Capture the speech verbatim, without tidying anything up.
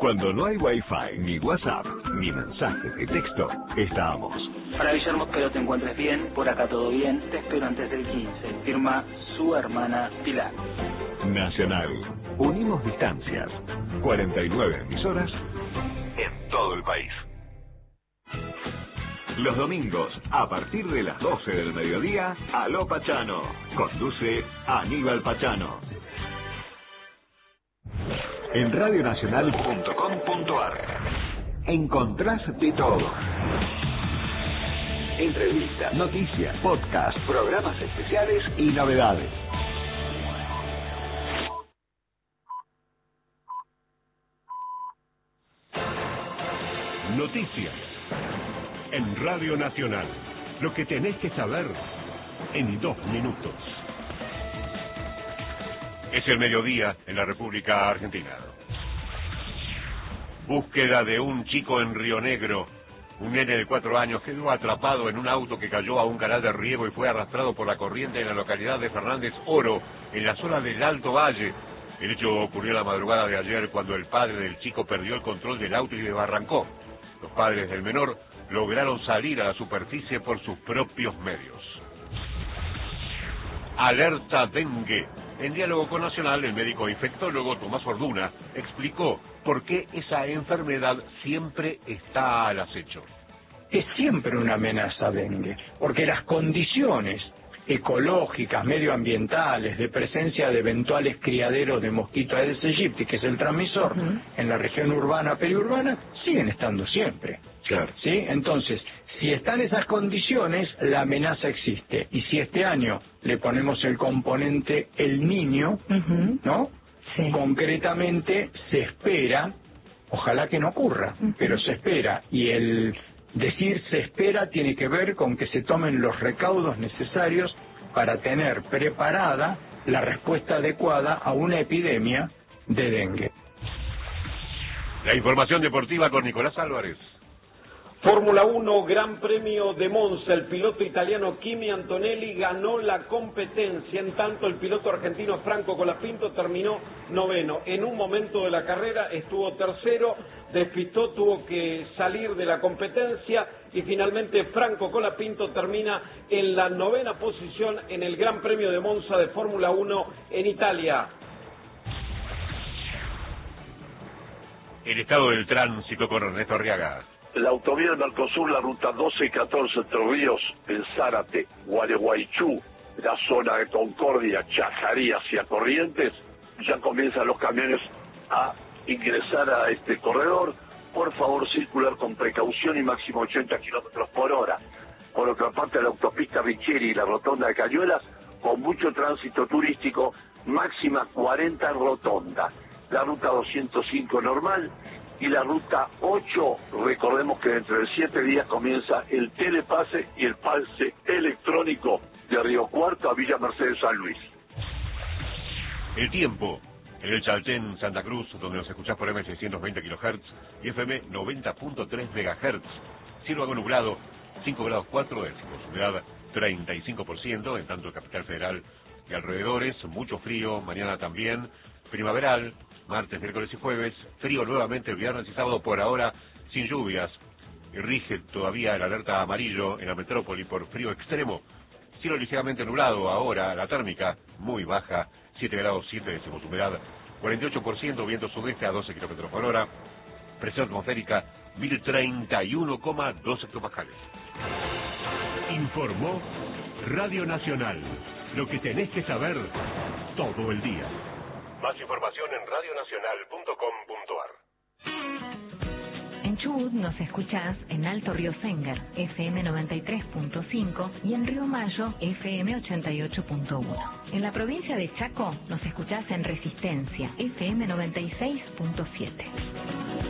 Cuando no hay Wi-Fi, ni WhatsApp, ni mensajes de texto, estamos. Hola Guillermo, espero te encuentres bien. Por acá todo bien. Te espero antes del quince. Firma su hermana Pilar. Nacional. Unimos distancias. cuarenta y nueve emisoras en todo el país. Los domingos, a partir de las doce del mediodía, Aló Pachano. Conduce Aníbal Pachano. En radio nacional punto com punto a r encontrás de todo. Entrevistas, noticias, podcast, programas especiales y novedades. Noticias en Radio Nacional. Lo que tenés que saber en dos minutos. Es el mediodía en la República Argentina. Búsqueda de un chico en Río Negro. Un nene de cuatro años quedó atrapado en un auto que cayó a un canal de riego y fue arrastrado por la corriente en la localidad de Fernández Oro, en la zona del Alto Valle. El hecho ocurrió la madrugada de ayer cuando el padre del chico perdió el control del auto y desbarrancó. Los padres del menor lograron salir a la superficie por sus propios medios. Alerta dengue. En diálogo con Nacional, el médico infectólogo Tomás Orduna explicó por qué esa enfermedad siempre está al acecho. Es siempre una amenaza dengue, porque las condiciones ecológicas, medioambientales, de presencia de eventuales criaderos de mosquito Aedes aegypti, que es el transmisor, uh-huh. en la región urbana, periurbana, siguen estando siempre. Claro. ¿Sí? Entonces, si están esas condiciones, la amenaza existe. Y si este año le ponemos el componente El Niño, uh-huh. ¿no? Sí. Concretamente se espera, ojalá que no ocurra, uh-huh. pero se espera. Y el decir se espera tiene que ver con que se tomen los recaudos necesarios para tener preparada la respuesta adecuada a una epidemia de dengue. La información deportiva con Nicolás Álvarez. Fórmula uno, Gran Premio de Monza. El piloto italiano Kimi Antonelli ganó la competencia. En tanto, el piloto argentino Franco Colapinto terminó noveno. En un momento de la carrera estuvo tercero, despistó, tuvo que salir de la competencia y finalmente Franco Colapinto termina en la novena posición en el Gran Premio de Monza de Fórmula uno en Italia. El estado del tránsito con Ernesto Arriaga. La autovía del Mercosur, la ruta doce y catorce Entre Ríos, en Zárate, Gualeguaychú, la zona de Concordia, Chajarí hacia Corrientes, ya comienzan los camiones a ingresar a este corredor. Por favor, circular con precaución y máximo ochenta kilómetros por hora. Por otra parte, la autopista Richieri y la rotonda de Cañuelas, con mucho tránsito turístico, máxima cuarenta en rotonda. La ruta doscientos cinco normal. Y la ruta ocho, recordemos que dentro de siete días comienza el telepase y el pase electrónico de Río Cuarto a Villa Mercedes San Luis. El tiempo, en el Chaltén, Santa Cruz, donde nos escuchás por eme seiscientos veinte kilohertz y efe eme noventa punto tres megahertz. Cielo algo nublado, cinco grados cuatro décimos, humedad treinta y cinco por ciento, en tanto Capital Federal y alrededores, mucho frío, mañana también, primaveral, martes, miércoles y jueves, frío nuevamente el viernes y sábado, por ahora sin lluvias. Y rige todavía el alerta amarillo en la metrópoli por frío extremo. Cielo ligeramente nublado ahora, la térmica muy baja, siete grados siete décimos, humedad cuarenta y ocho por ciento, viento sudeste a doce kilómetros por hora, presión atmosférica mil treinta y uno coma dos hectopascales. Informó Radio Nacional, lo que tenés que saber todo el día. Más información en radio nacional punto com punto a r. En Chubut nos escuchás en Alto Río Sengar, efe eme noventa y tres punto cinco y en Río Mayo, efe eme ochenta y ocho punto uno. En la provincia de Chaco nos escuchás en Resistencia, efe eme noventa y seis punto siete.